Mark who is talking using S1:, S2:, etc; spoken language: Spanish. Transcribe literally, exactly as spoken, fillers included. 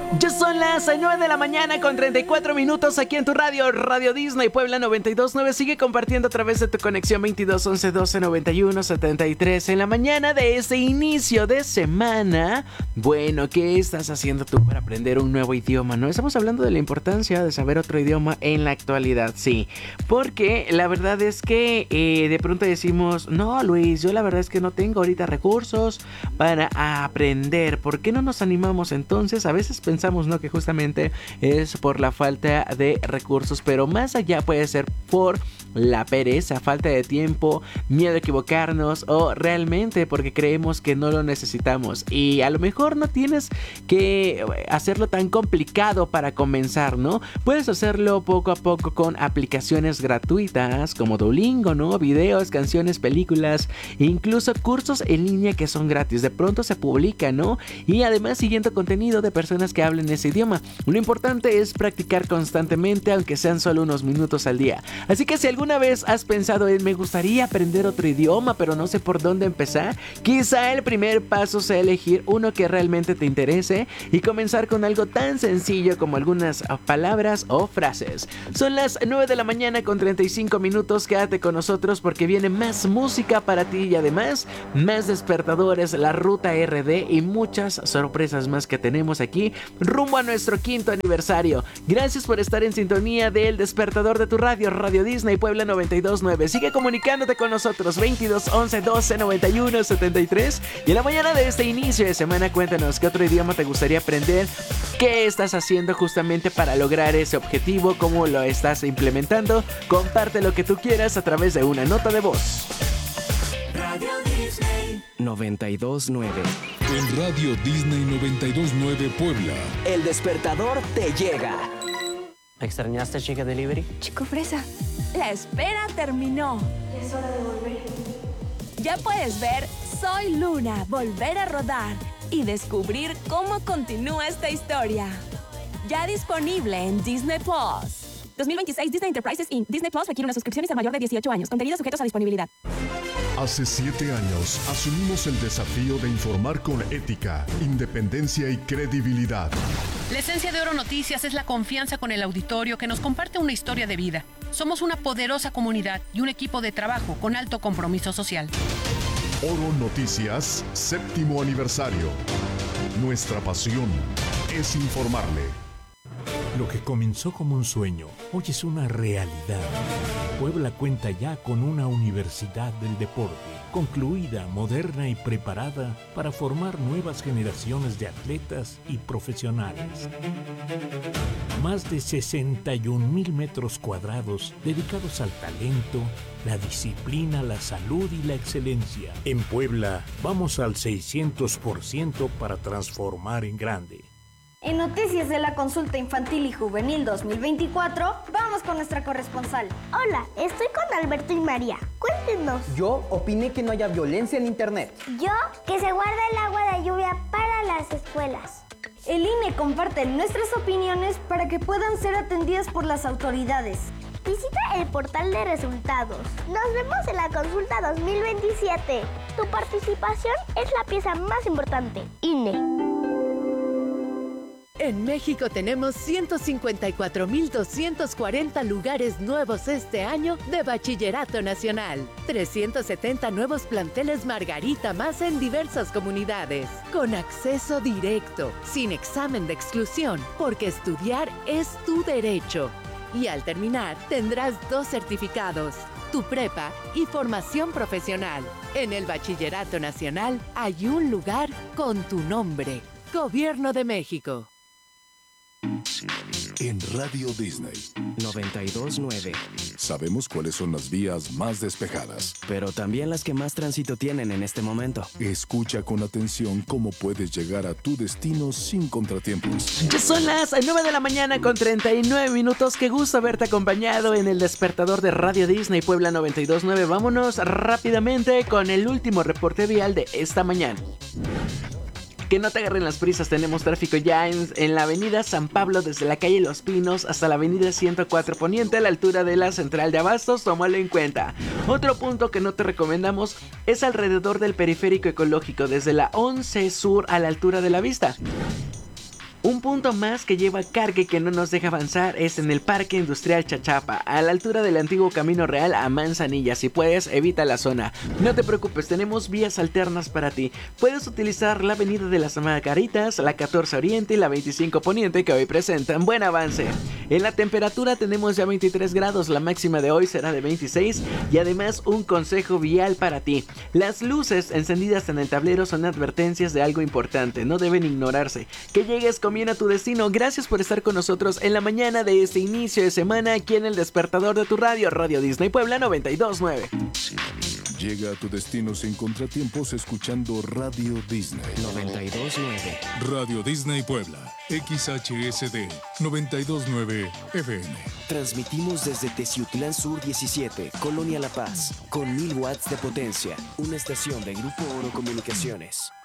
S1: Ya son las nueve de la mañana con treinta y cuatro minutos aquí en tu radio, Radio Disney Puebla noventa y dos punto nueve. Sigue compartiendo a través de tu conexión veintidós once doce noventa y uno setenta y tres en la mañana de este inicio de semana. Bueno, ¿qué estás haciendo tú para aprender un nuevo idioma? No estamos hablando de la importancia de saber otro idioma en la actualidad, sí, porque la verdad es que eh, de pronto decimos, no Luis, yo la verdad es que no tengo ahorita recursos para aprender. ¿Por qué no nos animamos entonces? A veces pensamos Pensamos, ¿no?, que justamente es por la falta de recursos, pero más allá puede ser por la pereza, falta de tiempo, miedo a equivocarnos o realmente porque creemos que no lo necesitamos. Y a lo mejor no tienes que hacerlo tan complicado para comenzar, ¿no? Puedes hacerlo poco a poco con aplicaciones gratuitas como Duolingo, ¿no? Videos, canciones, películas, incluso cursos en línea que son gratis. De pronto se publican, ¿no? Y además siguiendo contenido de personas que hablen ese idioma. Lo importante es practicar constantemente, aunque sean solo unos minutos al día. Así que si alguna vez has pensado en me gustaría aprender otro idioma, pero no sé por dónde empezar, quizá el primer paso sea elegir uno que realmente te interese y comenzar con algo tan sencillo como algunas palabras o frases. Son las nueve de la mañana con treinta y cinco minutos. Quédate con nosotros porque viene más música para ti y además más despertadores, la ruta R D y muchas sorpresas más que tenemos aquí rumbo a nuestro quinto aniversario. Gracias por estar en sintonía del despertador de tu radio, Radio Disney Puebla noventa y dos punto nueve. Sigue comunicándote con nosotros veintidós once doce noventa y uno setenta y tres. Y en la mañana de este inicio de semana cuéntanos qué otro idioma te gustaría aprender, qué estás haciendo justamente para lograr ese objetivo, cómo lo estás implementando. Comparte lo que tú quieras a través de una nota de voz.
S2: Radio Disney
S3: noventa y dos punto nueve.
S4: En Radio Disney noventa y dos punto nueve Puebla,
S3: El despertador te llega.
S5: ¿Extrañaste, chica delivery?
S6: Chico fresa, la espera terminó.
S7: Es hora de volver.
S6: Ya puedes ver Soy Luna, volver a rodar y descubrir cómo continúa esta historia. Ya disponible en Disney Plus. dos mil veintiséis Disney Enterprises incorporated. Disney Plus requiere una suscripción y ser mayor de dieciocho años. Contenidos sujetos a disponibilidad.
S8: Hace siete años asumimos el desafío de informar con ética, independencia y credibilidad.
S9: La esencia de Oro Noticias es la confianza con el auditorio que nos comparte una historia de vida. Somos una poderosa comunidad y un equipo de trabajo con alto compromiso social.
S8: Oro Noticias, séptimo aniversario. Nuestra pasión es informarle.
S10: Lo que comenzó como un sueño, hoy es una realidad. Puebla cuenta ya con una universidad del deporte, concluida, moderna y preparada para formar nuevas generaciones de atletas y profesionales. Más de sesenta y un mil metros cuadrados dedicados al talento, la disciplina, la salud y la excelencia. En Puebla, vamos al seiscientos por ciento para transformar en grande.
S7: En Noticias de la Consulta Infantil y Juvenil dos mil veinticuatro, vamos con nuestra corresponsal.
S11: Hola, estoy con Alberto y María. Cuéntenos.
S12: Yo opiné que no haya violencia en internet.
S11: Yo, que se guarda el agua de lluvia para las escuelas.
S7: El I N E comparte nuestras opiniones para que puedan ser atendidas por las autoridades.
S11: Visita el portal de resultados. Nos vemos en la consulta dos mil veintisiete. Tu participación es la pieza más importante. I N E.
S13: En México tenemos ciento cincuenta y cuatro mil doscientos cuarenta lugares nuevos este año de Bachillerato Nacional. trescientos setenta nuevos planteles Margarita más en diversas comunidades. Con acceso directo, sin examen de exclusión, porque estudiar es tu derecho. Y al terminar, tendrás dos certificados, tu prepa y formación profesional. En el Bachillerato Nacional hay un lugar con tu nombre. Gobierno de México.
S8: En Radio Disney
S3: noventa y dos punto nueve.
S8: sabemos cuáles son las vías más despejadas,
S3: pero también las que más tránsito tienen en este momento.
S8: Escucha con atención cómo puedes llegar a tu destino sin contratiempos.
S1: Ya son las nueve de la mañana con treinta y nueve minutos. Qué gusto haberte acompañado en el despertador de Radio Disney Puebla noventa y dos punto nueve. Vámonos rápidamente con el último reporte vial de esta mañana. Que no te agarren las prisas, tenemos tráfico ya en, en la avenida San Pablo desde la calle Los Pinos hasta la avenida ciento cuatro Poniente a la altura de la central de Abastos, tómalo en cuenta. Otro punto que no te recomendamos es alrededor del periférico ecológico desde la once Sur a la altura de la Vista. Un punto más que lleva cargue que no nos deja avanzar es en el Parque Industrial Chachapa, a la altura del antiguo Camino Real a Manzanilla. Si puedes, evita la zona. No te preocupes, tenemos vías alternas para ti. Puedes utilizar la avenida de las Margaritas, la catorce Oriente y la veinticinco Poniente, que hoy presentan buen avance. En la temperatura tenemos ya veintitrés grados, la máxima de hoy será de veintiséis y además un consejo vial para ti. Las luces encendidas en el tablero son advertencias de algo importante, no deben ignorarse. Que llegues con bien a tu destino. Gracias por estar con nosotros en la mañana de este inicio de semana aquí en el despertador de tu radio, Radio Disney Puebla noventa y dos nueve.
S4: Llega a tu destino sin contratiempos escuchando Radio Disney
S3: noventa y dos nueve.
S4: Radio Disney Puebla, X H S D noventa y dos nueve F M.
S3: Transmitimos desde Teciutlán Sur diecisiete, Colonia La Paz, con mil watts de potencia. Una estación de Grupo Oro Comunicaciones.